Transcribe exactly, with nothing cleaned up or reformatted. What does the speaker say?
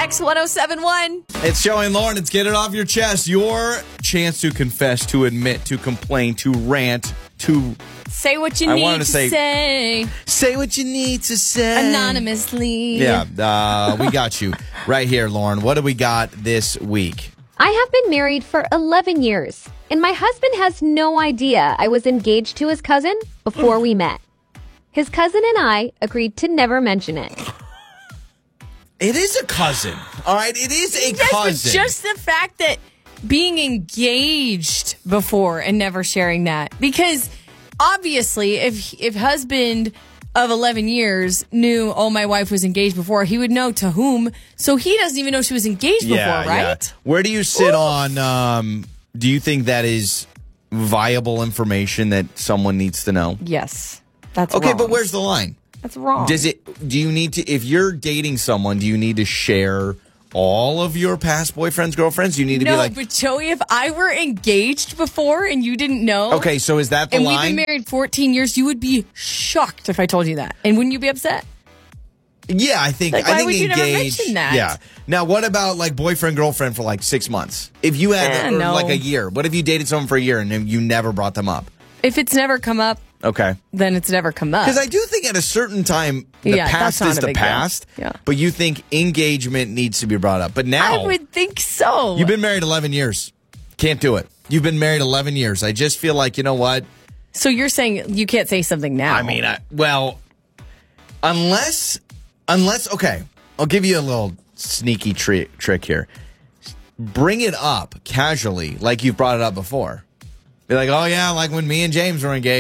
X ten seventy-one. It's Joey and Lauren. It's Get It Off Your Chest. Your chance to confess, to admit, to complain, to rant, to... Say what you I need wanted to to say- say. Say what you need to say. Anonymously. Yeah, uh, we got you right here, Lauren. What do we got this week? I have been married for eleven years, and my husband has no idea I was engaged to his cousin before we met. His cousin and I agreed to never mention it. It is a cousin. All right, it is a Yes, cousin. but just the fact that being engaged before and never sharing that. Because obviously, if if husband of eleven years knew, oh, my wife was engaged before, he would know to whom. So he doesn't even know she was engaged yeah, before, right? Yeah. Where do you sit Oof. on, um, do you think that is viable information that someone needs to know? Yes. That's Okay, wrong. but where's the line? That's wrong. Does it? Do you need to? If you're dating someone, do you need to share all of your past boyfriends, girlfriends? You need to no, be like, but Joey, if I were engaged before and you didn't know, okay, so is that the and line? we've been married fourteen years, you would be shocked if I told you that, and wouldn't you be upset? Yeah, I think. Like, I why think would you never engaged. mention that? Yeah. Now, what about like boyfriend, girlfriend for like six months? If you had Eh, or no. like a year, what if you dated someone for a year and then you never brought them up? If it's never come up, Okay. then it's never come up. Because I do think at a certain time, the Yeah, past that's not is a the big deal. past. Yeah. But you think engagement needs to be brought up. But now, I would think so. you've been married eleven years. Can't do it. You've been married eleven years. I just feel like, you know what? So you're saying you can't say something now? I mean, I, well, unless, unless, okay, I'll give you a little sneaky tri- trick here. Bring it up casually, like you've brought it up before. Be like, oh yeah, like when me and James were engaged.